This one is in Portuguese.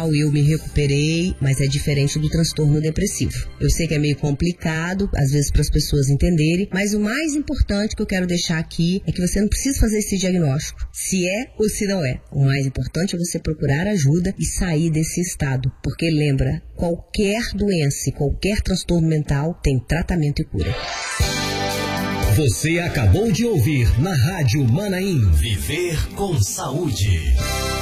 qual eu me recuperei, mas é diferente do transtorno depressivo. Eu sei que é meio complicado, às vezes, para as pessoas entenderem, mas o mais importante que eu quero deixar aqui é que você não precisa fazer esse diagnóstico, se é ou se não é. O mais importante é você procurar ajuda e sair desse estado, porque lembra, qualquer doença, qualquer transtorno mental tem tratamento e cura. Você acabou de ouvir na Rádio Manaim Viver com Saúde.